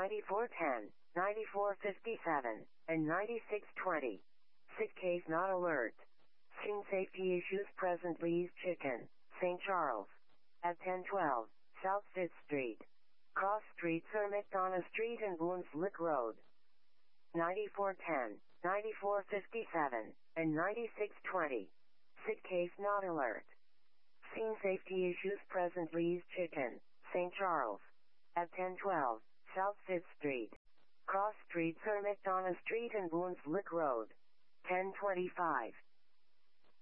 9410, 9457, and 9620. Sick case not alert. Scene safety issues present. Lee's Chicken, St. Charles. At 1012, South 5th Street. Cross streets are McDonough Street and Boone's Lick Road. 9410, 9457, and 9620. Sick case not alert. Scene safety issues present. Lee's Chicken, St. Charles. At 1012, South 5th Street. Cross streets are McDonough Street and Boone's Lick Road. 1025.